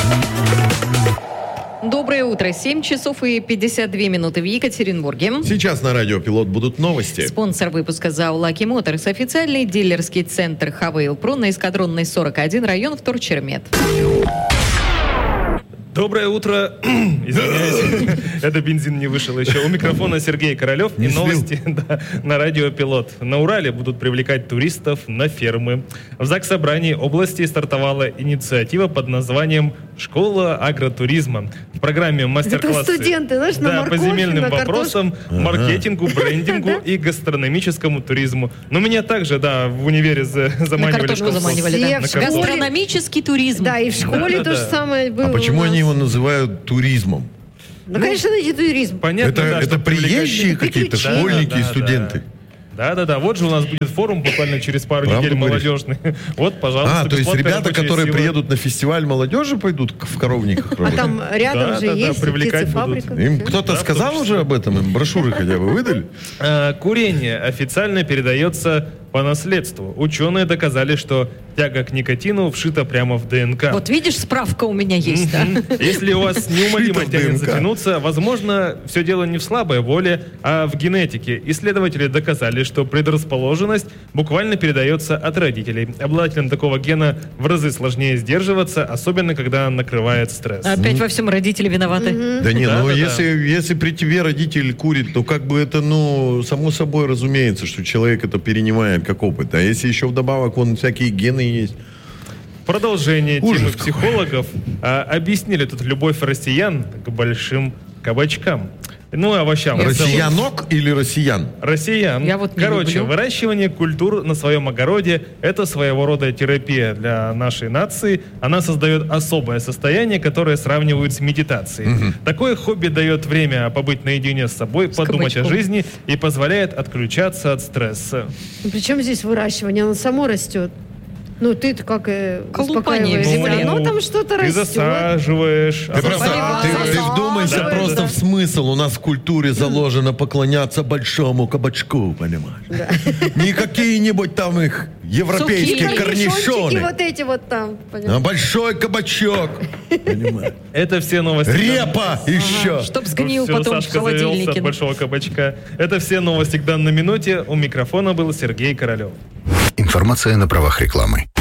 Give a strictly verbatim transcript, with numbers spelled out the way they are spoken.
Доброе утро. семь часов и пятьдесят две минуты в Екатеринбурге. Сейчас на радио «Пилот» будут новости. Спонсор выпуска ЗАО «Лаки Моторс». Официальный дилерский центр «Хавейл Про» на Эскадронной сорок один, район Вторчермет. Доброе утро. Извиняюсь, это бензин не вышел еще. У микрофона Сергей Королев и новости да, на радио «Пилот». На Урале будут привлекать туристов на фермы. В Заксобрании области стартовала инициатива под названием «Школа агротуризма». В программе мастер-классы Это студенты, знаешь, на да, морковь, по земельным на вопросам, Ага. маркетингу, брендингу и гастрономическому туризму. Но меня также, да, в универе за- На заманивали. картошку что- заманивали, да. Все в школе. Гастрономический туризм. Да, и в школе Да, то да, же да. самое было. А почему у нас. они его называют туризмом? Ну, конечно, это туризм. Понятно, это да, это что приезжие Это какие-то приключения. школьники Да, и да, студенты? Да-да-да, вот же у нас будет форум буквально через пару Правда недель говоришь? молодежный. Вот, пожалуйста. А, то есть бесплатная ребята, рабочая которые сила. приедут на фестиваль молодежи, пойдут к- в коровниках А работать? там рядом Да, же да, да, есть привлекать птицефабрика. Им Да. кто-то Да, в сказал том уже об этом? Им брошюры хотя бы выдали? А, Курение официально передается по наследству. Ученые доказали, что тяга к никотину вшита прямо в ДНК. Вот видишь, справка у меня есть, да? Если у вас неумолимо Вшито в тянет ДНК. затянуться, возможно, все дело не в слабой воле, а в генетике. Исследователи доказали, что предрасположенность буквально передается от родителей. Обладателям такого гена в разы сложнее сдерживаться, особенно когда накрывает стресс. Опять во всем родители виноваты. Да не, Да, ну да, если, если при тебе родитель курит, то как бы это, ну, само собой разумеется, что человек это перенимает как опыт. А если еще вдобавок вон всякие гены есть. Продолжение Ужас темы какой. психологов а, объяснили тут любовь россиян к большим кабачкам. Ну и овощам. Россиянок или россиян? Россиян. Я вот не Короче, люблю. выращивание культур на своем огороде – это своего рода терапия для нашей нации. Она создает особое состояние, которое сравнивают с медитацией. Такое хобби дает время побыть наедине с собой, подумать кабачком. о жизни и позволяет отключаться от стресса. Ну, Причем здесь выращивание? Оно само растет. Ну, ты-то как э, Колупание успокаиваешь в себя. земле. Ну, там что-то Ты растет. засаживаешь. а Ты, потом- просто, ты, ты засаживаешь. вдумайся Да, просто да. в смысл. У нас в культуре заложено поклоняться большому кабачку, понимаешь? Не какие-нибудь там их европейские Сухие. Корнишончики корнишоны, вот эти вот там. а понимаешь? большой кабачок, понимаешь? Это все новости. Репа еще. Чтоб сгнил Всё, потом в Сашка завелся холодильнике. от большого кабачка. Это все новости к данной минуте. У микрофона был Сергей Королев. Информация на правах рекламы.